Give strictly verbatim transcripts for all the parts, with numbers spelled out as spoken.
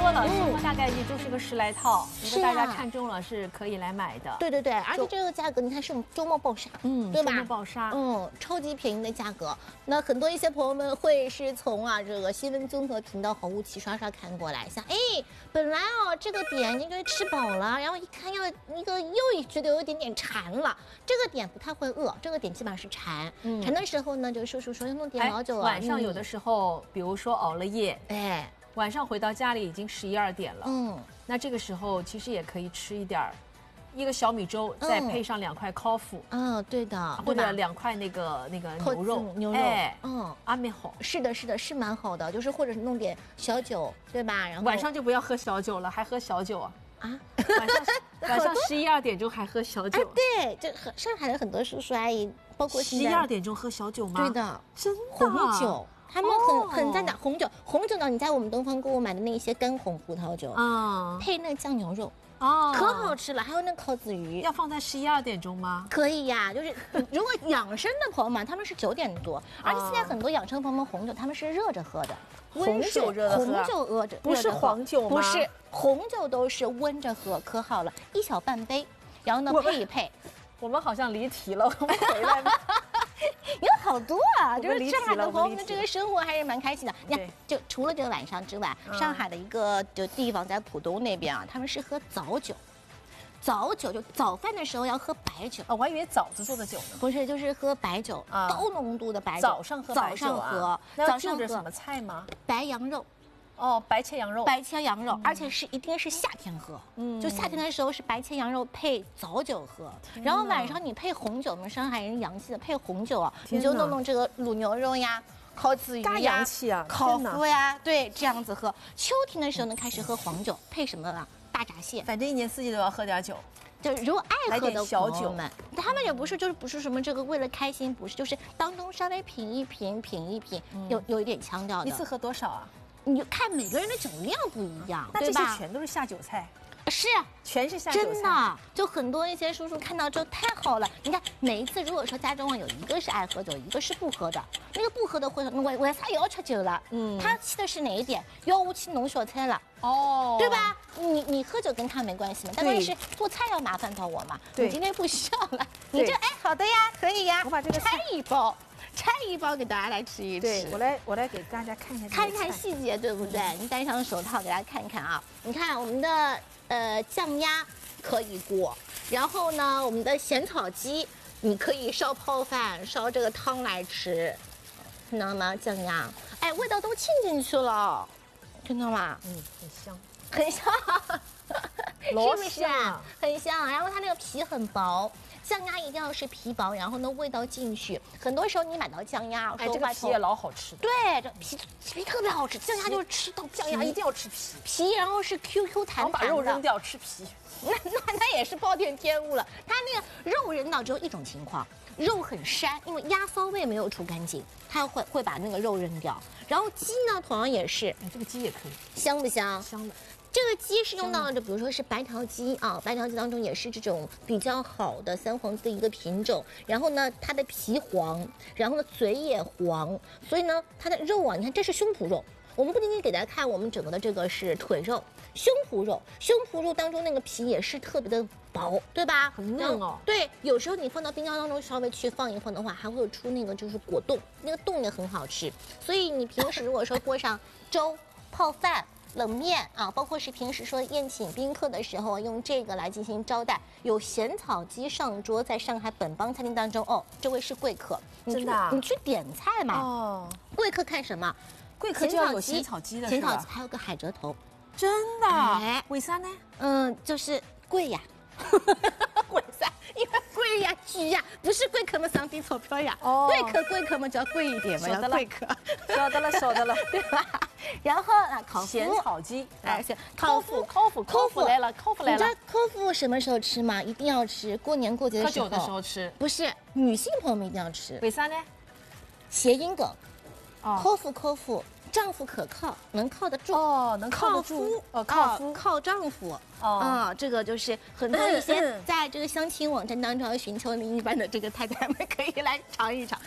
多呢，一共大概也就是个十来套。如果大家看中了，是可以来买的。 对对对，而且这个价格你看是我们周末爆杀，嗯，对吧？ 周末爆杀， 嗯，超级便宜的价格。那很多一些朋友们会是从啊这个新闻综合频道好物齐刷刷看过来，想哎，本来哦这个点应该吃饱了，然后一看要那个又觉得有一点点馋了，这个点不太会饿，这个点基本上是馋。嗯、馋的时候呢，就叔叔说要弄点老酒啊。 晚上有的时候，比如说熬了夜， 哎。 晚上回到家里已经十一二点了， 嗯， 那这个时候其实也可以吃一点儿，一个小米粥，再配上两块烤麸， 嗯，对的， 或者两块那个那个牛肉， 牛肉， 哎， 嗯， 阿面好， 是的，是的，是蛮好的，就是或者是弄点小酒，对吧？然后晚上就不要喝小酒了，还喝小酒啊？ 啊， 晚上晚上十一二点钟还喝小酒？ 哎，对，这上海的很多叔叔阿姨，包括十一二点钟喝小酒吗？ 对的， 真的， 红酒。他们很很赞的红酒，红酒呢，你在我们东方购物买的那些干红葡萄酒啊，配那酱牛肉哦，可好吃了。还有那烤子鱼， 要放在十一二点钟吗？ 可以呀，就是如果养生的朋友们，他们是九点多，而且现在很多养生朋友们红酒他们是热着喝的， 红酒热着喝， 红酒热着， 不是黄酒吗？ 不是，红酒都是温着喝，可好了，一小半杯，然后呢配一配。 我们好像离题了，我们回来吧。 有好多啊，就是上海的朋友们这个生活还是蛮开心的。你看，就除了这个晚上之外，上海的一个就地方在浦东那边啊，他们是喝早酒，早酒就早饭的时候要喝白酒。 哦，我还以为枣子做的酒呢。 不是，就是喝白酒，高浓度的白酒。 早上喝白酒啊？ 早上喝什么菜吗？ 白羊肉。 哦，白切羊肉， 白切羊肉，而且是一定是夏天喝，嗯，就夏天的时候是白切羊肉配早酒喝，然后晚上你配红酒，我们上海人洋气的配红酒啊，你就弄弄这个卤牛肉呀、烤子鱼呀、 洋气啊、 烤麸呀，对，这样子喝。秋天的时候呢，开始喝黄酒，配什么了？大闸蟹。 反正一年四季都要喝点酒。 就如果爱喝的朋友们，他们也不是就是不是什么这个为了开心，不是，就是当中稍微品一品，品一品，有有一点腔调的。 一次喝多少啊？ 你就看每个人的酒量不一样， 那这些全都是下酒菜， 是全是下酒菜， 真的。就很多一些叔叔看到之后太好了。你看每一次，如果说家中啊有一个是爱喝酒，一个是不喝的，那个不喝的会说为为啥要吃酒了？嗯，他气的是哪一点？要我去弄小菜了。哦，对吧？你你喝酒跟他没关系嘛，但关键是做菜要麻烦到我嘛。你今天不需要了，你就哎好的呀，可以呀， 我把这个拆一包。拆一包给大家来吃一吃。 对，我来我来给大家看一下， 看一看细节，对不对？你戴上手套给大家看一看啊。你看我们的呃酱鸭可以过，然后呢，我们的咸草鸡你可以烧泡饭、烧这个汤来吃，看到吗？酱鸭，哎，味道都沁进去了，看到吗？ 嗯，很香， 很香， 是不是啊？ 很香，然后它那个皮很薄。酱鸭一定要是皮薄，然后呢味道进去。很多时候你买到酱鸭， 哎，这个皮也老好吃的。 对，这皮皮特别好吃，酱鸭就是吃到酱鸭一定要吃皮， 皮然后是 Q Q 弹弹的。 把肉扔掉，吃皮， 那那那也是暴殄天物了。它那个肉扔掉只有一种情况，肉很膻，因为鸭骚味没有除干净，它会会把那个肉扔掉。然后鸡呢，同样也是， 哎，这个鸡也可以， 香不香？ 香的。 这个鸡是用到的，比如说是白条鸡啊，白条鸡当中也是这种比较好的三黄鸡的一个品种。然后呢，它的皮黄，然后呢嘴也黄，所以呢，它的肉啊，你看这是胸脯肉。我们不仅仅给大家看我们整个的这个是腿肉、胸脯肉，胸脯肉当中那个皮也是特别的薄，对吧？ 很嫩哦。 对，有时候你放到冰箱当中稍微去放一放的话，还会有出那个就是果冻，那个冻也很好吃。所以你平时如果说锅上粥、泡饭。冷面啊，包括是平时说宴请宾客的时候，用这个来进行招待。有咸草鸡上桌，在上海本帮餐厅当中，哦，这位是贵客， 真的、啊， 你去点菜嘛。 哦， 贵客看什么？ 贵客就要有咸草鸡的是吧？ 咸草鸡还有个海蜇头， 真的？哎，为啥呢？ 嗯，就是贵呀。为啥？因为贵呀，巨呀，不是贵客嘛，上点钞票呀。哦，贵客贵客嘛，就要贵一点嘛，要贵客。 晓得了，晓得了， 对吧？然后啊，烤咸草鸡， 哎， 烤麸，烤麸，烤麸来了，烤麸来了。 你知道烤麸什么时候吃吗？一定要吃，过年过节的时候。 喝酒的时候吃。 不是，女性朋友们一定要吃。 为啥呢？ 谐音梗。哦。烤麸，烤麸。丈夫可靠，能靠得住哦，能靠得住哦，靠夫靠丈夫哦，啊，这个就是很多一些在这个相亲网站当中要寻求另一半的这个太太们可以来尝一尝，真的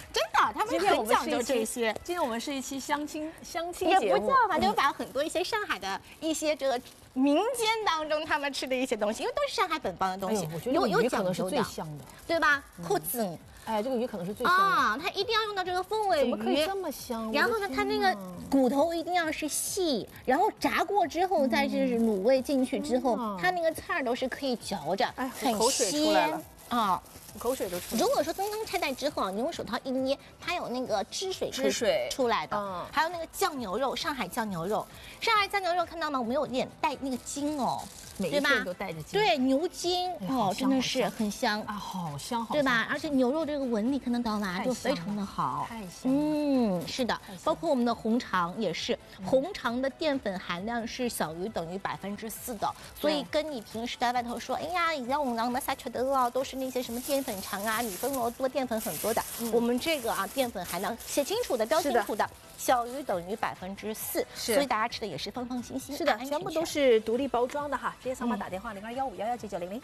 他们很讲究这些。 今天我们是一期相亲相亲也节目， 不叫吧，就把很多一些上海的一些这个民间当中他们吃的一些东西，因为都是上海本帮的东西， 我觉得有讲究是最香的， 对吧？扣子。 哎，这个鱼可能是最香的啊，它一定要用到这个凤尾鱼， 怎么可以这么香？ 然后呢，它那个骨头一定要是细，然后炸过之后再是卤味进去之后，它那个刺儿都是可以嚼着，很鲜啊。 口水都出来了。 如果说刚刚拆袋之后，你用手套一捏，它有那个汁水汁水出来的，嗯，还有那个酱牛肉，上海酱牛肉，上海酱牛肉看到吗？我们有点带那个筋哦。 每一片都带着筋， 对牛筋哦，真的是很香啊，好香好香， 对吧？而且牛肉这个纹理看得到吗？就非常的好， 太香。 嗯，是的，包括我们的红肠也是，红肠的淀粉含量是小于等于百分之四的，所以跟你平时在外头说，哎呀，而家我们撒吃的啊，都是那些什么淀粉肠啊，米粉萝多，淀粉很多的。我们这个啊，淀粉含量写清楚的，标清楚的，小于等于百分之四，所以大家吃的也是放放心心。 是的，全部都是独立包装的哈。直接扫码打电话零二幺五幺幺九九零零。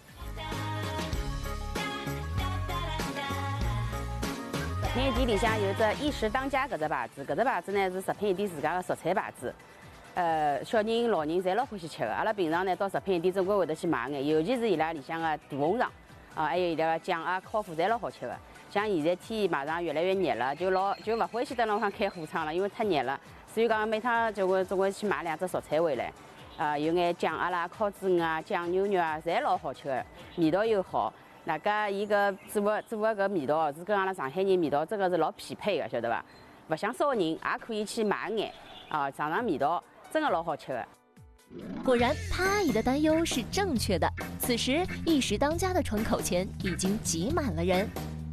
食品店里向有只一时当家搿只牌子，搿只牌子呢是食品店自家的蔬菜牌子。呃，小人、老人侪老欢喜吃的。阿拉平常呢到食品店总归会得去买眼，尤其是伊拉里向的大红肠啊，还有伊拉个酱啊、烤麸侪老好吃的。像现在天马上越来越热了，就老就勿欢喜在路上开火窗了，因为太热了。所以讲每趟就会总归去买两只蔬菜回来。啊，有眼酱鸭啦、烤子鱼啊、酱牛肉啊，侪老好吃的，味道又好。那个伊个做的做的搿味道是跟阿拉上海人味道真的是老匹配的，晓得伐？勿想烧人也可以去买眼啊，尝尝味道，真的老好吃的。 果然，潘阿姨的担忧是正确的。此时，一时当家的窗口前已经挤满了人。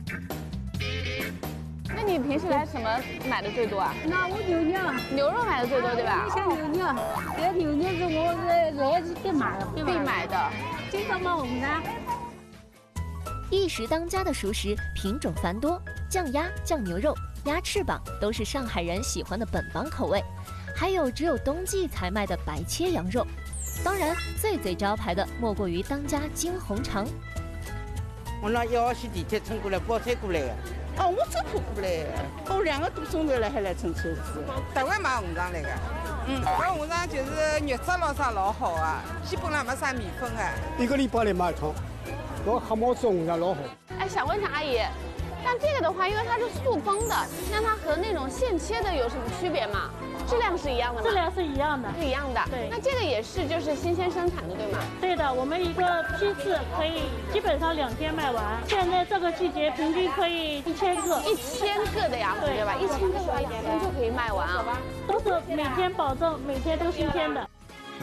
那你平时来什么买的最多啊？ 那我牛肉， 牛肉买的最多，对吧？ 像牛肉，这牛肉是我来来是必买的， 必买的。 经常买我们家。 一时当家的熟食品种繁多，酱鸭、酱牛肉、鸭翅膀都是上海人喜欢的本帮口味，还有只有冬季才卖的白切羊肉。当然，最最招牌的莫过于当家金红肠。 我那一号线地铁乘过来，包车过来的。哦，我走路过来，我两个多钟头了还来乘车子。 台湾买红肠来的，嗯，搿红肠就是肉质咯啥老好啊，基本上没啥米粉啊。 一个礼拜来买一趟，我黑毛子红肠老好。 哎，想问一下阿姨，像这个的话，因为它是塑封的，那它和那种现切的有什么区别吗？质量是一样的吗？ 质量是一样的， 是一样的。对，那这个也是就是新鲜生产的，对吗？ 对的，我们一个批次可以基本上两天卖完。现在这个季节平均可以一千个， 一千个的鸭脯对吧？一千个的两天就可以卖完啊， 都是每天保证每天都新鲜的。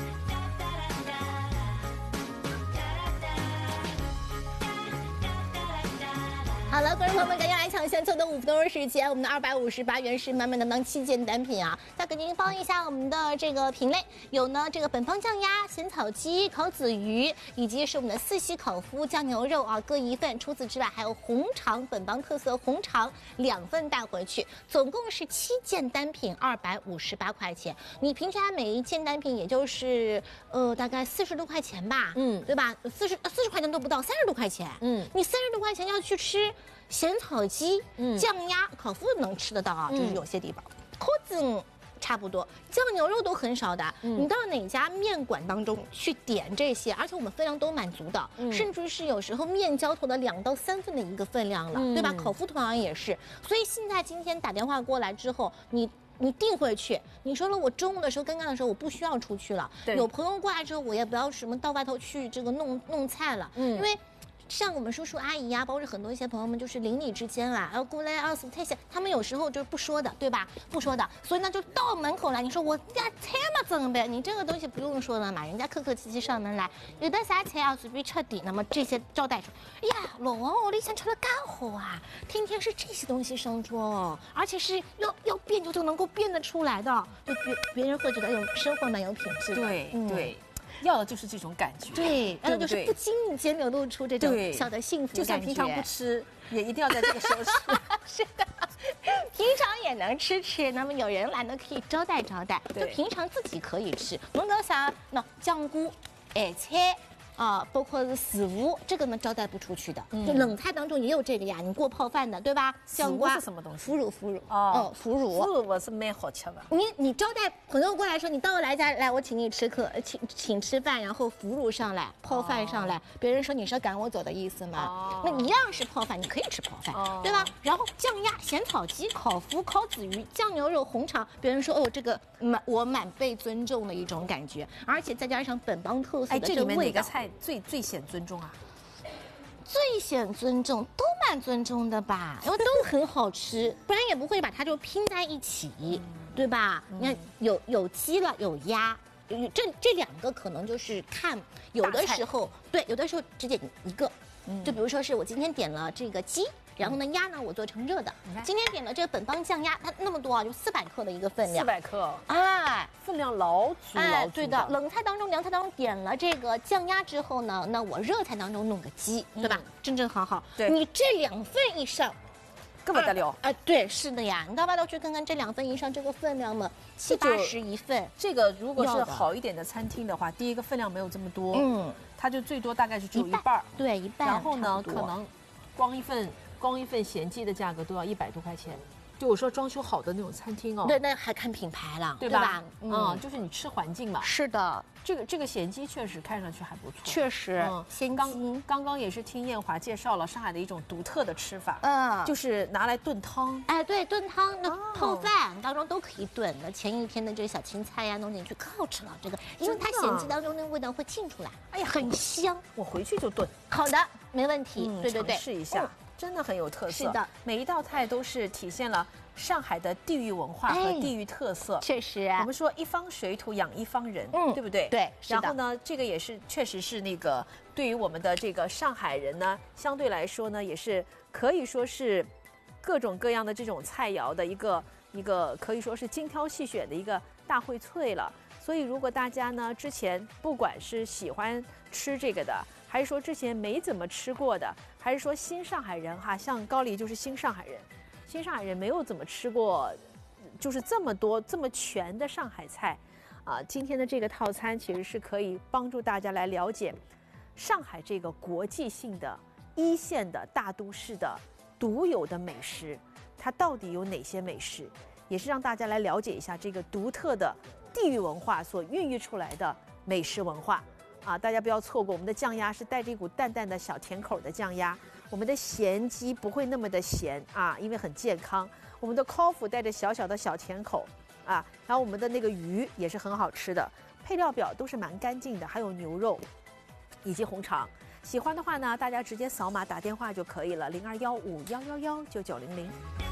好了，观众朋友们，赶紧来抢先凑的五分钟时间，我们的二百五十八元是满满当当七件单品啊！再给您报一下我们的这个品类，有呢这个本帮酱鸭、咸草鸡、烤子鱼，以及是我们的四喜烤麸、酱牛肉啊，各一份。除此之外，还有红肠，本帮特色红肠两份带回去，总共是七件单品，二百五十八块钱。你平常每一件单品也就是呃大概四十多块钱吧，嗯，对吧？四十四十块钱都不到，三十多块钱，嗯，你三十多块钱要去吃咸草鸡、嗯、酱鸭、烤麸能吃得到啊，就是有些地方，烤子差不多，酱牛肉都很少的。嗯、你到哪家面馆当中去点这些，而且我们分量都满足的，嗯、甚至是有时候面浇头的两到三份的一个分量了，嗯、对吧？烤麸同样也是。所以现在今天打电话过来之后，你。你订回去，你说了我中午的时候、刚刚的时候我不需要出去了，有朋友过来之后，我也不要什么到外头去这个弄弄菜了，嗯，因为。像我们叔叔阿姨呀、啊，包括很多一些朋友们，就是邻里之间啊，要过来啊什么太闲，他们有时候就是不说的，对吧？不说的，所以呢就到门口来，你说我家菜嘛怎么办？你这个东西不用说了嘛，人家客客气气上门来，有的啥菜啊随便吃点，那么这些招待说，哎呀，老王我里想吃了干好啊，天天是这些东西上桌哦，而且是要要变就就能够变得出来的，就别别人会觉得有生活蛮有品质的。 对、嗯、对。要的就是这种感觉， 对，要的就是不经意间流露出这种小的幸福感觉。 就算平常不吃，也一定要在这个时候吃。 是的，平常也能吃吃。那么有人来呢，可以招待招待。就平常自己可以吃。侬讲啥？喏，酱菇、咸菜、 啊，包括是死鱼，这个呢招待不出去的。就冷菜当中也有这个呀，你过泡饭的，对吧？酱瓜是什么东西？ 腐乳，腐乳。 哦， 腐乳。 腐乳我是蛮好吃的。 你你招待朋友过来说，你到我来家来，我请你吃客，请请吃饭，然后腐乳上来，泡饭上来，别人说你是赶我走的意思吗？那一样是泡饭，你可以吃泡饭，对吧？然后酱鸭、咸草鸡、烤麸、烤子鱼、酱牛肉、红肠，别人说哦，这个满我满被尊重的一种感觉，而且再加上本帮特色的这里面哪个味道。 个菜最最显尊重啊？ 最显尊重，都蛮尊重的吧，因为都很好吃，不然也不会把它就拼在一起，嗯、对吧？嗯、你看有有鸡了，有鸭，有这这两个可能就是看有的时候，对，有的时候只点一个，嗯、就比如说是我今天点了这个鸡。然后呢，鸭呢我做成热的。今天点了这个本帮酱鸭，它那么多啊，就四百克的一个分量。 四百克， 哎， 分量老足老足。 哎，对的。冷菜当中、凉菜当中点了这个酱鸭之后呢，那我热菜当中弄个鸡，嗯、对吧？正正好好。 对， 你这两份以上， 更不得了。 哎、啊，对，是的呀。你到外头去看看这两份以上这个分量嘛，七八十一份。 这个如果是好一点的餐厅的话，第一个分量没有这么多，嗯，它就最多大概是只有一半。 对，一半。 然后呢，可能光一份。光一份咸鸡的价格都要一百多块钱，就我说装修好的那种餐厅哦， 对，那还看品牌了， 对吧？嗯，就是你吃环境嘛。 是的， 这个这个咸鸡确实看上去还不错， 确实。 嗯， 咸鸡刚刚刚也是听艳华介绍了上海的一种独特的吃法，嗯，就是拿来炖汤。 哎，对，炖汤那泡饭当中都可以炖的，前一天的这个小青菜呀弄进去，可好吃了。这个，因为它咸鸡当中那个味道会沁出来，哎呀，很香。 我回去就炖。 好的，没问题。对对对， 试一下。真的很有特色， 是的， 每一道菜都是体现了上海的地域文化和地域特色。 哎、确实， 我们说一方水土养一方人，嗯，对不对？ 对。 然后呢，这个也是确实是那个对于我们的这个上海人呢，相对来说呢，也是可以说是各种各样的这种菜肴的一个一个可以说是精挑细选的一个大荟萃了。所以，如果大家呢之前不管是喜欢吃这个的，还是说之前没怎么吃过的，还是说新上海人哈，像高丽就是新上海人，新上海人没有怎么吃过，就是这么多这么全的上海菜，啊，今天的这个套餐其实是可以帮助大家来了解上海这个国际性的一线的大都市的独有的美食，它到底有哪些美食，也是让大家来了解一下这个独特的地域文化所孕育出来的美食文化。啊，大家不要错过，我们的酱鸭是带着一股淡淡的小甜口的酱鸭，我们的咸鸡不会那么的咸啊，因为很健康。我们的烤麸带着小小的小甜口啊，然后我们的那个鱼也是很好吃的，配料表都是蛮干净的，还有牛肉以及红肠。喜欢的话呢，大家直接扫码打电话就可以了，零二幺五幺幺幺九九零零。